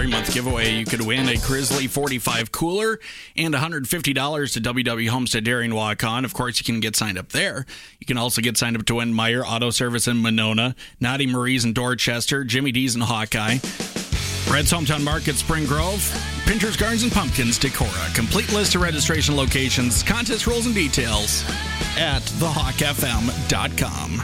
month giveaway, you could win a Grizzly 45 cooler and $150 to WW Homestead Dairy and Walk-On. Of course, you can get signed up there. You can also get signed up to win Meyer Auto Service in Monona, Naughty Marie's in Dorchester, Jimmy D's in Hawkeye, Red's Hometown Market, Spring Grove, Pinter's Gardens and Pumpkins, Decorah. Complete list of registration locations, contest rules, and details at thehawkfm.com.